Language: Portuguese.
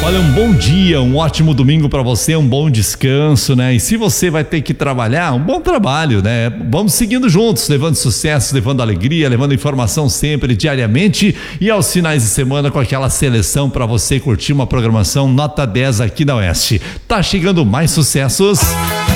Olha, um bom dia, um ótimo domingo para você, um bom descanso, né? E se você vai ter que trabalhar, um bom trabalho, né? Vamos seguindo juntos, levando sucesso, levando alegria, levando informação sempre, diariamente e aos finais de semana com aquela seleção para você curtir uma programação nota 10 aqui da Oeste. Tá chegando mais sucessos.